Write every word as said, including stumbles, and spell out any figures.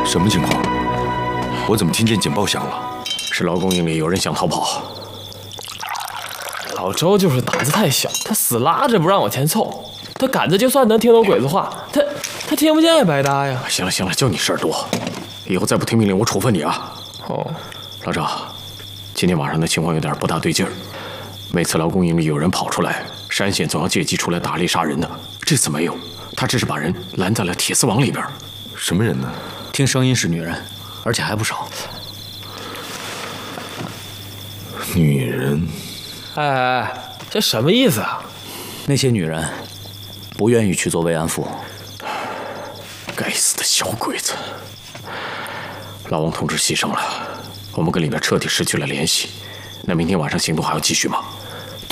什么情况？我怎么听见警报响了？ 是劳供营里有人想逃跑。 老周就是胆子太小，他死拉着不让往前凑。他赶着就算能听懂鬼子话，他他听不见也白搭呀。 行了行了，就你事儿多，以后再不听命令，我处分你啊！ 哦， 老赵，今天晚上的情况有点不大对劲儿。每次劳工营里有人跑出来，山县总要借机出来打猎杀人的，这次没有，他只是把人拦在了铁丝网里边。 什么人呢？ 听声音是女人，而且还不少。 女人？ 哎哎哎，这什么意思啊？ 那些女人不愿意去做慰安妇。 该死的小鬼子！老王同志牺牲了，我们跟里面彻底失去了联系。那明天晚上行动还要继续吗？